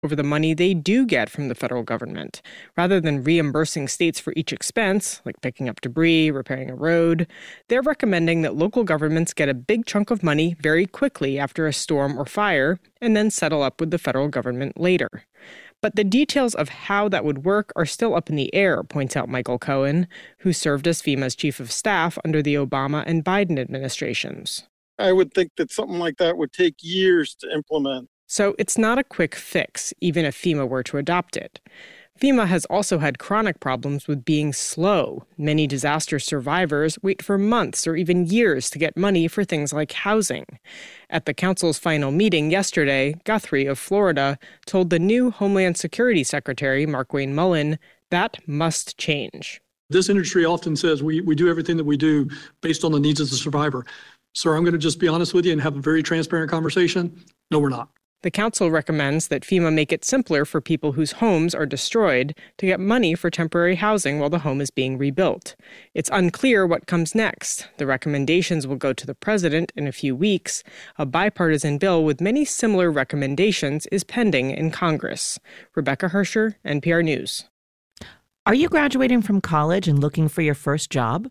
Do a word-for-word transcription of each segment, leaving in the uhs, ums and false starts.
over the money they do get from the federal government. Rather than reimbursing states for each expense, like picking up debris, repairing a road, they're recommending that local governments get a big chunk of money very quickly after a storm or fire, and then settle up with the federal government later. But the details of how that would work are still up in the air, points out Michael Cohen, who served as FEMA's chief of staff under the Obama and Biden administrations. I would think that something like that would take years to implement. So it's not a quick fix, even if FEMA were to adopt it. FEMA has also had chronic problems with being slow. Many disaster survivors wait for months or even years to get money for things like housing. At the council's final meeting yesterday, Guthrie of Florida told the new Homeland Security Secretary, Markwayne Mullin, that must change. This industry often says we, we do everything that we do based on the needs of the survivor. Sir, I'm going to just be honest with you and have a very transparent conversation. No, we're not. The council recommends that FEMA make it simpler for people whose homes are destroyed to get money for temporary housing while the home is being rebuilt. It's unclear what comes next. The recommendations will go to the president in a few weeks. A bipartisan bill with many similar recommendations is pending in Congress. Rebecca Hersher, N P R News. Are you graduating from college and looking for your first job?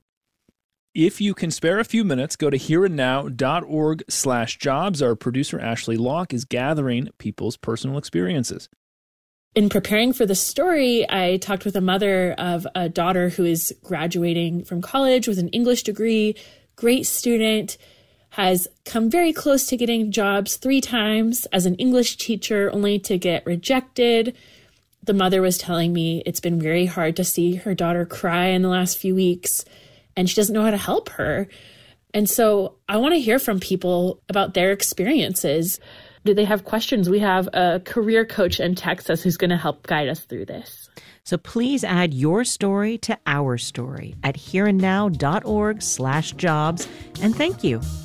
If you can spare a few minutes, go to hereandnow.org slash jobs. Our producer, Ashley Locke, is gathering people's personal experiences. In preparing for the story, I talked with a mother of a daughter who is graduating from college with an English degree, great student, has come very close to getting jobs three times as an English teacher, only to get rejected. The mother was telling me it's been very hard to see her daughter cry in the last few weeks, and she doesn't know how to help her. And so I want to hear from people about their experiences. Do they have questions? We have a career coach in Texas who's going to help guide us through this. So please add your story to our story at hereandnow.org slash jobs. And thank you